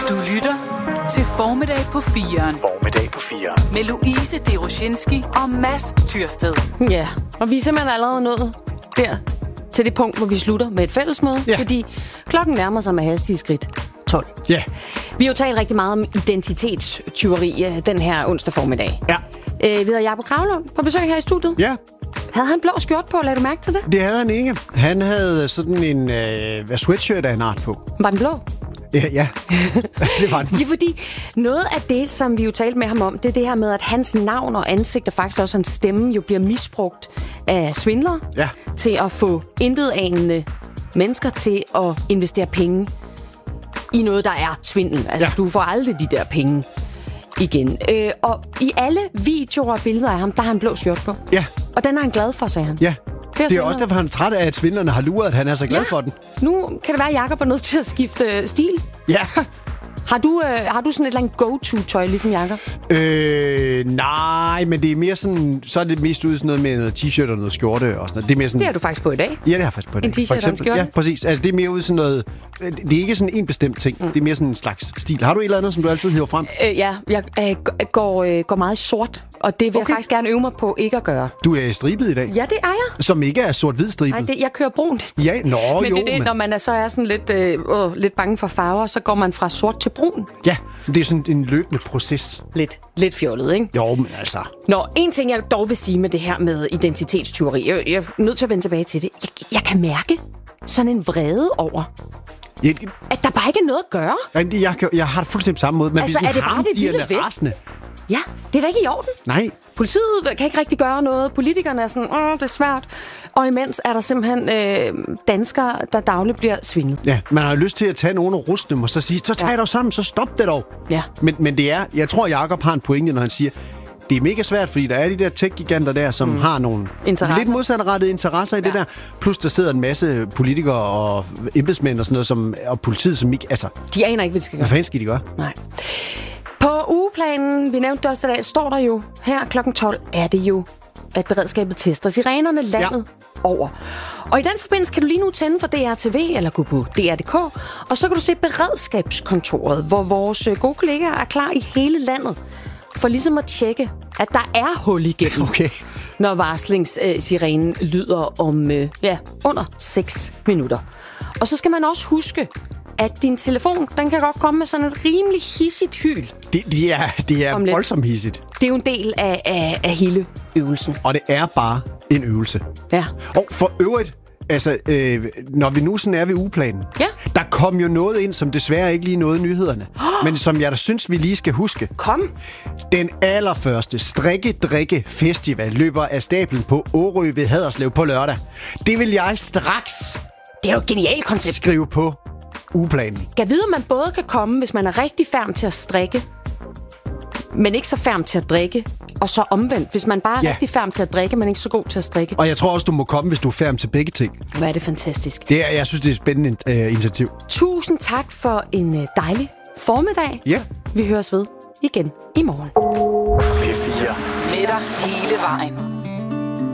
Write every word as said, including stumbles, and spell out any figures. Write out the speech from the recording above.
Du lytter til Formiddag på firen. Formiddag på firen. Med Louise Deroshinski og Mads Tyrsted. Ja, og vi er simpelthen allerede nået der til det punkt, hvor vi slutter med et fællesmøde. Ja. Fordi klokken nærmer sig med hastige skridt tolv. Ja. Vi har jo talt rigtig meget om identitetstyveri den her onsdag formiddag. Ja. Øh, vi havde Jacob Kravlund på besøg her i studiet. Ja. Havde han blå skjort på? Lad du mærke til det? Det havde han ikke. Han havde sådan en øh, sweatshirt af en art på. Var den blå? Ja, ja. Det var den. Ja, fordi noget af det, som vi jo talte med ham om, det er det her med, at hans navn og ansigt, og faktisk også hans stemme, jo bliver misbrugt af svindlere Ja. til at få intetanende mennesker til at investere penge i noget, der er svindel. Altså, Ja. du får aldrig de der penge igen. Øh, og i alle videoer og billeder af ham, der har han blå skjort på. Ja. Og den er han glad for, sagde han. Ja. Det er, Det er også derfor, han er træt af, at svindlerne har luret, at han er så glad Ja. for den. Nu kan det være, at Jacob er nødt til at skifte stil. Ja. Har du, øh, har du sådan et eller andet go-to-tøj, ligesom Jacob? Øh, nej, men det er mere sådan, så er det mest ud sådan noget med noget t-shirt og noget skjorte og sådan noget. Det er mere sådan. Det har du faktisk på i dag. Ja, det har jeg faktisk på det. En t-shirt og en skjorte? Ja, præcis. Altså, det er mere ud sådan noget. Det er ikke sådan en bestemt ting. Mm. Det er mere sådan en slags stil. Har du et eller andet, som du altid hiver frem? Øh, ja, jeg øh, går, øh, går meget i sort, og det vil okay. jeg faktisk gerne øve mig på ikke at gøre. Du er stribet i dag. Ja, det er jeg. Som ikke er sort-hvid stribet. Nej, det, jeg kører brunt. Ja, nå men jo. det er det, men... når man er, så er sådan lidt, øh, øh, lidt bange for farver, så går man fra sort til brun. Ja, det er sådan en løbende proces. Lidt, lidt fjollet, ikke? Jo, men altså. Nå, en ting, jeg dog vil sige med det her med identitetstyveri, jeg, jeg er nødt til at vende tilbage til det. Jeg, jeg kan mærke sådan en vrede over, Jeg, at der bare ikke er noget at gøre. jeg, jeg, jeg har det fuldstændig på samme måde. Men Altså, hvis er det bare det vilde vest? rasende. Ja, det er da ikke i orden. Nej. Politiet kan ikke rigtig gøre noget. Politikerne er sådan, åh, det er svært. Og imens er der simpelthen øh, danskere, der dagligt bliver svindlet. Ja, man har lyst til at tage nogen og ruste dem, og så sige, så tag Ja. dog sammen, så stop det dog. Ja. Men, men det er, jeg tror, Jacob har en pointe, når han siger, det er mega svært, fordi der er de der tech-giganter der, som mm. har nogle Interesser. lidt modsatrettede interesser i ja. det der. Plus der sidder en masse politikere og embedsmænd og sådan noget, som, og politiet, som ikke, altså, De aner ikke, hvad de skal hvad gøre. fanden skal de gøre? Nej. På ugeplanen, vi nævnte det også i dag, står der jo, her klokken tolv, er det jo, at beredskabet tester sirenerne landet ja. over. Og i den forbindelse kan du lige nu tænde for D R T V, eller gå på D R punktum D K, og så kan du se beredskabskontoret, hvor vores gode kollegaer er klar i hele landet, for ligesom at tjekke, at der er hul igennem, Okay. når varslingssirenen lyder om øh, ja, under seks minutter. Og så skal man også huske, at din telefon, den kan godt komme med sådan et rimelig hissigt hyl. Det, det er, det er Om lidt. voldsomt hissigt. Det er jo en del af, af, af hele øvelsen. Og det er bare en øvelse. Ja. Og for øvrigt, altså, øh, når vi nu sådan er ved ugeplanen, Ja. der kom jo noget ind, som desværre ikke lige nåede nyhederne, oh. men som jeg da synes, vi lige skal huske. Kom. Den allerførste strikke-drikke-festival løber af stablen på Årø ved Haderslev på lørdag. Det vil jeg straks Det er jo et genialt koncept. skrive på ugeplanen. Jeg ved, at man både kan komme, hvis man er rigtig færm til at strikke, men ikke så færm til at drikke, og så omvendt. Hvis man bare er Ja. rigtig færm til at drikke, men ikke så god til at strikke. Og jeg tror også, du må komme, hvis du er færdig til begge ting. Hvor er det fantastisk. Det er, jeg synes, det er et spændende uh, initiativ. Tusind tak for en øh, dejlig formiddag. Ja. Vi høres ved igen i morgen. P fire. Med dig hele vejen.